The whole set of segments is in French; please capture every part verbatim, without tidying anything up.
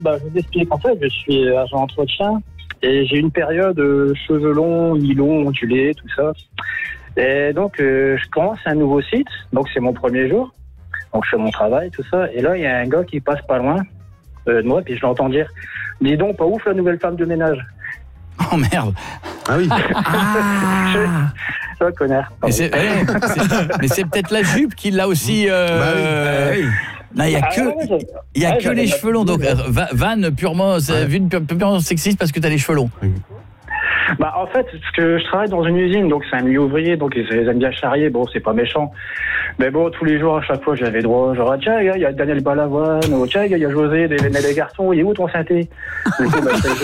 Bah, je vous explique. En fait, je suis agent d'entretien et j'ai une période euh, cheveux longs, mi-longs, ondulés, tout ça. Et donc, euh, je commence un nouveau site. Donc, c'est mon premier jour. Donc, je fais mon travail, tout ça. Et là, il y a un gars qui passe pas loin euh, de moi, puis je l'entends dire « Dis donc, pas ouf la nouvelle femme de ménage ». Oh merde. Ah oui. Ah. Je, je connard. Mais c'est, ouais, c'est, mais c'est peut-être la jupe qui l'a aussi... Euh, Bah oui, bah oui. Non, il y a Ah que, ouais, je- il y a ouais, que j'avais les pas cheveux longs. Donc, compris, euh, va- vanne purement, c'est Ouais. une pu- purement sexiste parce que t'as les cheveux longs. Bah, en fait, parce que je travaille dans une usine, donc c'est un milieu ouvrier, donc ils aiment bien charrier. Bon, c'est pas méchant. Mais bon, tous les jours, à chaque fois, j'avais droit. Genre, ah, tiens, il y a Daniel Balavoine, oh, tiens, il y a José, des Hélène et les garçons, il est où ton synthé? Du coup, bah, c'est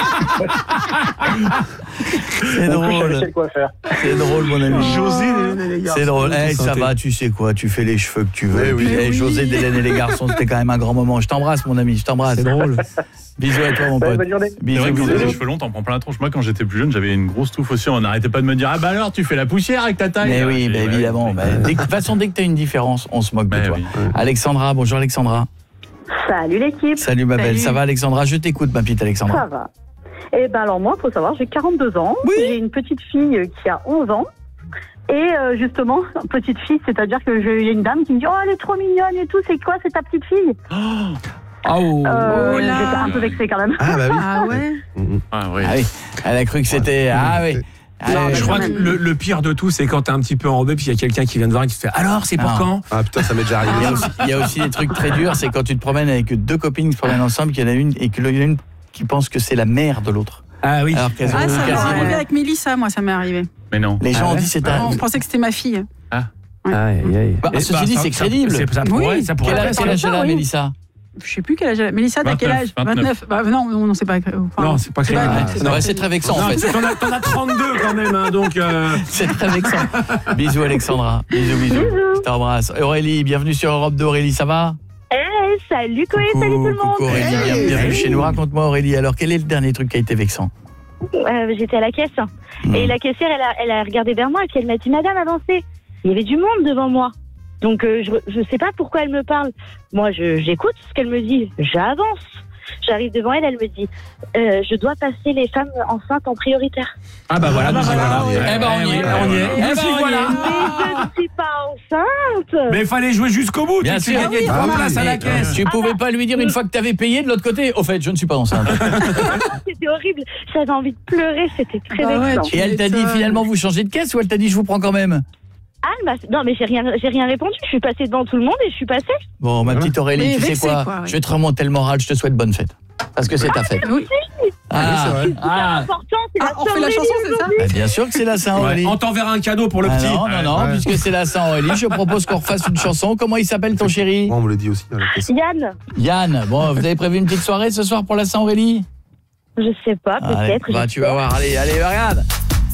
C'est Donc, je drôle. savais quoi faire. C'est drôle, mon ami. José, les, les gars. C'est drôle. Eh, ça va, tu sais quoi, tu fais les cheveux que tu veux. Mais oui. Puis, eh, Mais oui. José, d'Hélène et les garçons, c'était quand même un grand moment. Je t'embrasse, mon ami, je t'embrasse. C'est drôle. Bisous à toi, mon Ouais, pote. bonne journée. C'est Bisous, vrai que quand bisous. t'as les cheveux longs, t'en prends plein la tronche. Moi, quand j'étais plus jeune, j'avais une grosse touffe aussi. On n'arrêtait pas de me dire ah bah alors tu fais la poussière avec ta taille. Mais oui, Et bah, ouais, évidemment. ouais. Bah, dès que- de toute façon, dès que tu as une différence, on se moque de Bah toi. oui. Alexandra, bonjour Alexandra. Salut l'équipe, Salut ma belle, Salut. ça va Alexandra? Je t'écoute ma petite Alexandra. ça va. Eh ben alors moi, faut savoir, j'ai quarante-deux ans, Oui. j'ai une petite fille qui a onze ans. Et euh, justement, petite fille, c'est-à-dire que j'ai il y a une dame qui me dit « Oh, elle est trop mignonne et tout, c'est quoi, c'est ta petite fille ?» Oh, euh, Oh là. J'étais un peu vexée quand même. Ah bah oui. Ah ouais. Mhm. Ah oui. Ah oui, elle a cru que c'était... Ah oui. Ah, Non, oui. mais Je crois quand que même. le, le pire de tout, c'est quand t'es un petit peu enrobé, puis il y a quelqu'un qui vient te voir et qui te fait alors, c'est pour Non. quand? Ah putain, ça m'est déjà Il y, a arrivé. aussi, il y a aussi des trucs très durs, c'est quand tu te promènes avec deux copines qui se promènent ensemble, qu'il y en a une et qu'il y en a une qui pense que c'est la mère de l'autre. Ah oui. Alors qu'elles ont Ah, ça m'est quasiment- arrivé avec Mélissa, moi, ça m'est arrivé. Mais non. Les gens Ah ont ouais. dit c'est un... On pensait que c'était ma fille. Aïe, aïe, aïe. Bah, Et ceci bah, dit, ça- c'est ça- crédible. c'est- Ça pourrait, Oui. ça pourrait Quel être âge ça. quel âge elle a, oui. Mélissa? Je sais plus quel âge elle a. Mélissa, t'as quel âge? vingt-neuf. vingt-neuf. Bah, non, on ne sait pas. Enfin, Non, c'est pas c'est crédible. pas- Ah, c'est non. pas Ouais, c'est très vexant en Non, fait. c'est- T'en as, t'en as trente-deux quand même, hein, donc. euh, C'est très vexant. Bisous Alexandra. Bisous, bisous. Je t'embrasse. Aurélie, bienvenue sur Europe deux. Aurélie, ça va? Eh, salut Koé, Coucou, salut tout le monde. coucou Aurélie, bien- bienvenue chez nous. Raconte-moi Aurélie, alors quel est le dernier truc qui a été vexant? Euh, J'étais à la caisse Hmm. et la caissière, elle a, elle a regardé vers moi et puis elle m'a dit « Madame, avancez !» Il y avait du monde devant moi. Donc euh, je, je sais pas pourquoi elle me parle. Moi, je- j'écoute ce qu'elle me dit. J'avance. J'arrive devant elle, elle me dit euh, « Je dois passer les femmes enceintes en prioritaire. Ah bah voilà, nous y voilà. Eh ben, on y est. Eh ben, on y est. Eh ben, Nous y on y voilà. est. » Mais je ne suis pas enceinte. Mais il fallait jouer jusqu'au bout. Bien tu sûr. gagnais trois places à la caisse. Tu pouvais pas lui dire une fois que tu avais payé de l'autre côté, au fait, je ne suis pas enceinte. C'était horrible. J'avais envie de pleurer. C'était très Bah ouais, vexant. tu- Et elle t'a dit m'étonnes. finalement vous changez de caisse ou elle t'a dit je vous prends quand même? Ah, bah, non, mais j'ai rien, j'ai rien répondu. Je suis passée devant tout le monde et je suis passée. Bon, ma petite Aurélie, Mais tu sais vexée, quoi, quoi, oui. je vais te remonter le moral, je te souhaite bonne fête. Parce que c'est ta fête. Oui. Ah, c'est vrai. C'est ah. important. C'est Ah, la on fait la Saint-Aurélie chanson, c'est ça? aujourd'hui. Bah, bien sûr que c'est la Saint-Aurélie. Ouais, on t'enverra un cadeau pour le Ah petit. non, non, non, Ouais. puisque c'est la Saint-Aurélie, je propose qu'on refasse une chanson. Comment il s'appelle ton chéri? Moi, on me le dit aussi. à la caisse. Yann, Yann. Bon, vous avez prévu une petite soirée ce soir pour la Saint-Aurélie? je sais pas, Allez, peut-être. bah, tu vas voir, allez, allez, regarde.